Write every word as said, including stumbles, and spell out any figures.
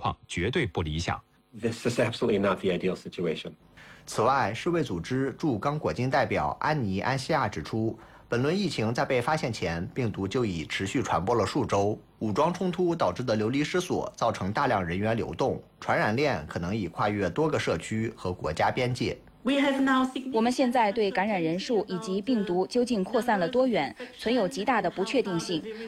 况绝对不理想。 This is absolutely not the ideal situation. 此外，世卫组织驻刚果金代表安妮·安西亚指出，本轮疫情在被发现前，病毒就已持续传播了数周。武装冲突导致的流离失所，造成大量人员流动，传染链可能已跨越多个社区和国家边界。 我们现在对感染人数以及病毒究竟扩散了多远存有极大的不确定性。